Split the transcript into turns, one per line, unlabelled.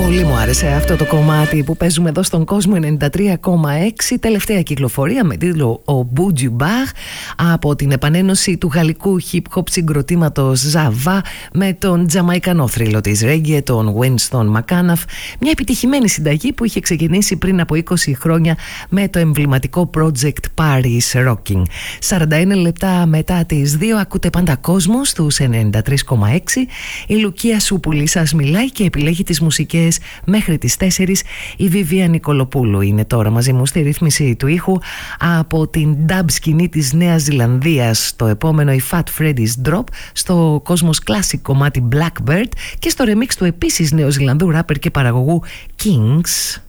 Πολύ μου άρεσε αυτό το κομμάτι που παίζουμε εδώ στον κόσμο 93,6. Τελευταία κυκλοφορία με τίτλο «Ο Μπούτζι Μπαχ» από την επανένωση του γαλλικού hip-hop συγκροτήματος Ζαβά με τον τζαμαϊκανό θρύλο της Reggae, τον Winston McAnuff. Μια επιτυχημένη συνταγή που είχε ξεκινήσει πριν από 20 χρόνια με το εμβληματικό project Paris Rocking. 41 λεπτά μετά τις 2 ακούτε πάντα κόσμο στους 93,6. Η Λουκία Σούπουλη σας μιλάει και επιλέγει τις μουσικές μέχρι τις 4. Η Βίβια Νικολοπούλου είναι τώρα μαζί μου στη ρύθμιση του ήχου από την dub σκηνή της Νέας Ζηλανδίας. Το επόμενο η Fat Freddy's Drop, στο Cosmos Classic κομμάτι Blackbird και στο remix του επίσης νεοζηλανδού ράπερ και παραγωγού Kings.